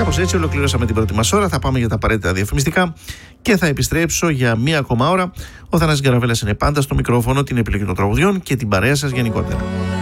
Κάπως έτσι ολοκληρώσαμε την πρώτη μας ώρα. Θα πάμε για τα απαραίτητα διαφημιστικά και θα επιστρέψω για μία ακόμα ώρα. Ο Θανάσης Γκαραβέλας είναι πάντα στο μικρόφωνο, την επιλογή των τραγουδιών και την παρέα σας γενικότερα.